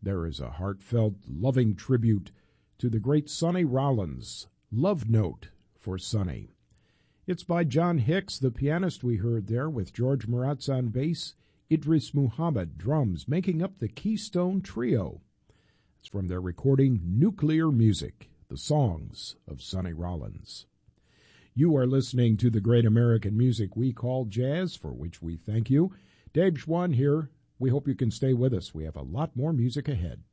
There is a heartfelt, loving tribute to the great Sonny Rollins, Love Note for Sonny. It's by John Hicks, the pianist we heard there, with George Maratz on bass, Idris Muhammad drums, making up the Keystone Trio. It's from their recording Nuclear Music, the songs of Sonny Rollins. You are listening to the great American music we call jazz, for which we thank you. Dave Schwann here. We hope you can stay with us. We have a lot more music ahead.